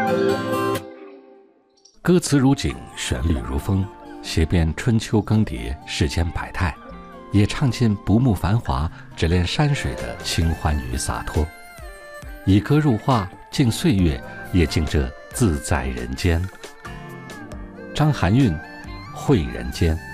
歌词如景，旋律如风，写遍春秋更迭，世间百态，也唱尽不慕繁华，只恋山水的清欢与洒脱。以歌入画，敬岁月，也敬这自在人间。张含韵，绘人间。